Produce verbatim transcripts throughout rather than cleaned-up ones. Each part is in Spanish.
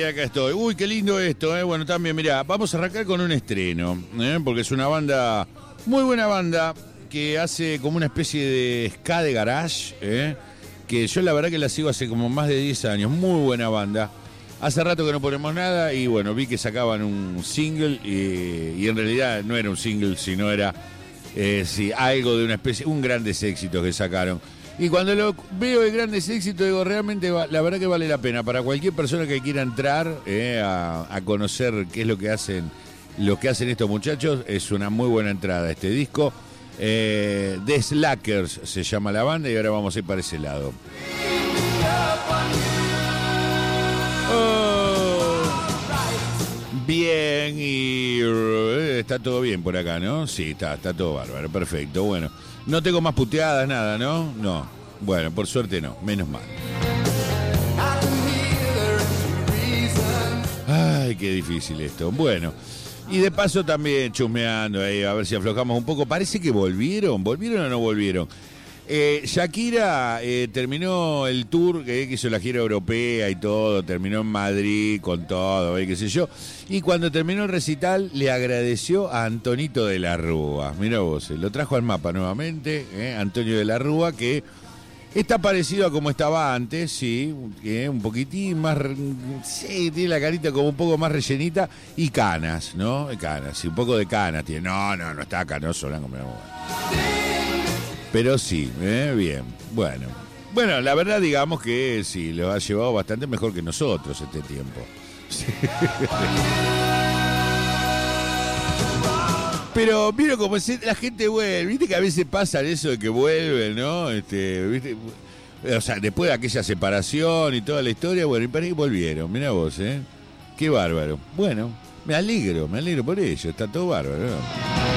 acá estoy. Uy, qué lindo esto, ¿eh? Bueno, también, mirá, vamos a arrancar con un estreno, ¿eh? Porque es una banda, muy buena banda, que hace como una especie de ska de garage, ¿eh? Que yo la verdad que la sigo hace como más de diez años. Muy buena banda. Hace rato que no ponemos nada y bueno, vi que sacaban un single y, y en realidad no era un single, sino era eh, sí, algo de una especie, un grandes éxitos que sacaron. Y cuando lo veo de grandes éxitos, digo, realmente va, la verdad que vale la pena. Para cualquier persona que quiera entrar eh, a, a conocer qué es lo que hacen, lo que hacen estos muchachos, es una muy buena entrada este disco. Eh, The Slackers se llama la banda y ahora vamos a ir para ese lado. Oh, bien, y eh, está todo bien por acá, ¿no? Sí, está, está todo bárbaro, perfecto. Bueno, no tengo más puteadas, nada, ¿no? No. Bueno, por suerte no, menos mal. Ay, qué difícil esto. Bueno, y de paso también chusmeando ahí, a ver si aflojamos un poco. Parece que volvieron, ¿volvieron o no volvieron? Eh, Shakira eh, terminó el tour, eh, que hizo la gira europea y todo, terminó en Madrid con todo, eh, qué sé yo. Y cuando terminó el recital, le agradeció a Antonito de la Rúa. Mirá vos, eh, lo trajo al mapa nuevamente, eh, Antonio de la Rúa, que está parecido a como estaba antes, sí, eh, un poquitín más, sí, tiene la carita como un poco más rellenita y canas, ¿no? Canas, sí, un poco de canas tiene. No, no, no está canoso, blanco, pero bueno. Pero sí, eh, bien, bueno. Bueno, la verdad digamos que sí, lo ha llevado bastante mejor que nosotros este tiempo. Sí. Pero mira cómo la gente vuelve, viste que a veces pasa eso de que vuelven, ¿no? Este, ¿viste? O sea, después de aquella separación y toda la historia, bueno, y para ahí volvieron, mirá vos, ¿eh? Qué bárbaro. Bueno, me alegro, me alegro por ello, está todo bárbaro, ¿no?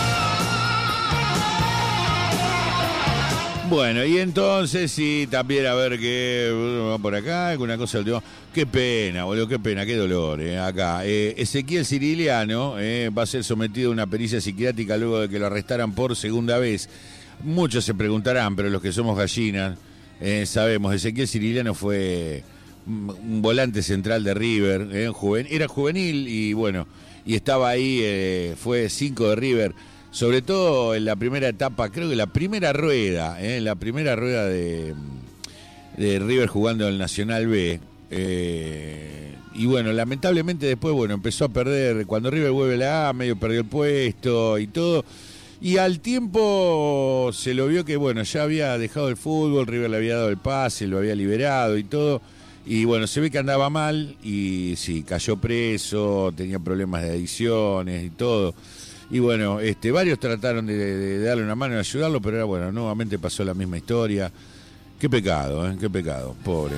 Bueno, y entonces sí, también a ver qué va por acá, alguna cosa última. Qué pena, boludo, qué pena, qué dolor, eh, acá. Eh, Ezequiel Ciriliano eh, va a ser sometido a una pericia psiquiátrica luego de que lo arrestaran por segunda vez. Muchos se preguntarán, pero los que somos gallinas eh, sabemos, Ezequiel Ciriliano fue un volante central de River, eh, juven, era juvenil y bueno, y estaba ahí, eh, fue cinco de River. Sobre todo en la primera etapa, creo que la primera rueda, ¿eh? la primera rueda de, de River jugando el Nacional B. Eh, y bueno, lamentablemente después, bueno, empezó a perder. Cuando River vuelve a la A, medio perdió el puesto y todo. Y al tiempo se lo vio que, bueno, ya había dejado el fútbol, River le había dado el pase, lo había liberado y todo. Y bueno, se ve que andaba mal y sí, cayó preso, tenía problemas de adicciones y todo. Y bueno, este, varios trataron de, de, de darle una mano y ayudarlo, pero era bueno, nuevamente pasó la misma historia. Qué pecado, ¿eh? Qué pecado, pobre.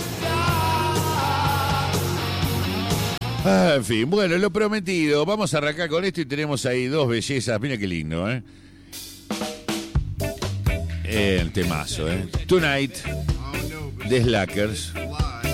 Ah, en fin, bueno, lo prometido. Vamos a arrancar con esto y tenemos ahí dos bellezas. Mira qué lindo, ¿eh? El temazo, ¿eh? Tonight, The Slackers.